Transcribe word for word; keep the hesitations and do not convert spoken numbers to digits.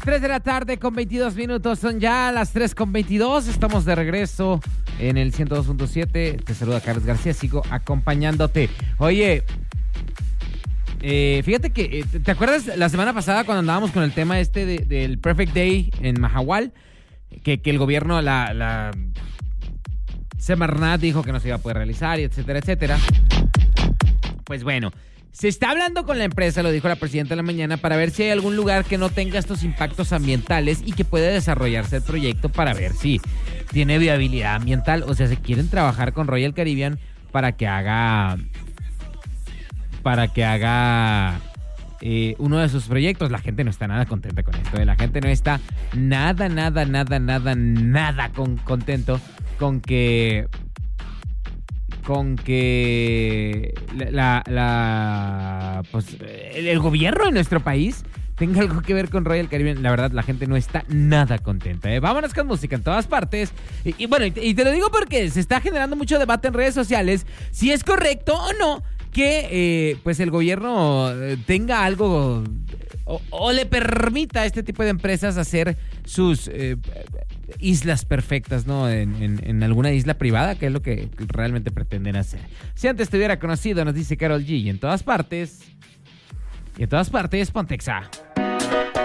tres de la tarde con veintidós minutos, son ya las tres con veintidós, estamos de regreso en el ciento dos punto siete, te saluda Carlos García, sigo acompañándote. Oye, eh, fíjate que, eh, ¿te acuerdas la semana pasada cuando andábamos con el tema este de, del Perfect Day en Mahahual? Que, que el gobierno, la, la Semarnat dijo que no se iba a poder realizar, y etcétera, etcétera. Pues bueno, se está hablando con la empresa, lo dijo la presidenta en la mañana, para ver si hay algún lugar que no tenga estos impactos ambientales y que pueda desarrollarse el proyecto para ver si tiene viabilidad ambiental. O sea, se quieren trabajar con Royal Caribbean para que haga para que haga eh, uno de sus proyectos. La gente no está nada contenta con esto, ¿eh? La gente no está nada, nada, nada, nada, nada con, contento con que con que la, la pues el, el gobierno de nuestro país tenga algo que ver con Royal Caribbean. La verdad, la gente no está nada contenta, ¿eh? Vámonos con música en todas partes. Y, y bueno, y te, y te lo digo porque se está generando mucho debate en redes sociales si es correcto o no que eh, pues el gobierno tenga algo o, o le permita a este tipo de empresas hacer sus eh, islas perfectas, ¿no? En, en, en alguna isla privada, que es lo que realmente pretenden hacer. Si antes te hubiera conocido, nos dice Karol G, y en todas partes, y en todas partes, Pontexa.